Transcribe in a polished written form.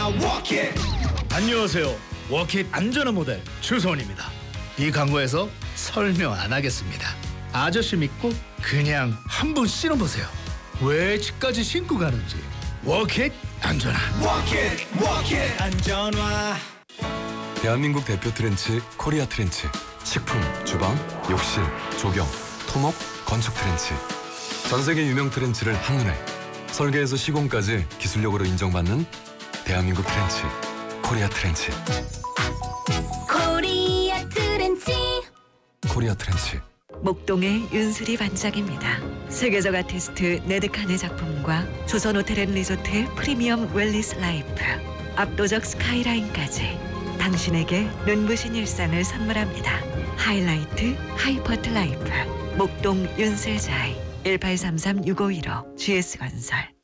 walk it. 안녕하세요. 워킷 안전한 모델 주선입니다. 이 광고에서 설명 안 하겠습니다. 아저씨 믿고 그냥 한번 신어보세요. 왜 집까지 신고 가는지. 워킷 안전한. Walk it, 안전화. 대한민국 대표 트렌치 코리아 트렌치. 식품, 주방, 욕실, 조경, 토목, 건축 트렌치. 전 세계 유명 트렌치를 한눈에 설계에서 시공까지 기술력으로 인정받는 대한민국 트렌치 코리아 트렌치. 코리아 트렌치. 코리아 트렌치. 목동의 윤수리 반장입니다. 세계적 아티스트 네드칸의 작품과 조선호텔앤리조트의 프리미엄 웰니스 라이프, 압도적 스카이라인까지 당신에게 눈부신 일상을 선물합니다. 하이라이트 하이퍼트 라이프. 목동 윤슬자이 1833-6515 GS건설.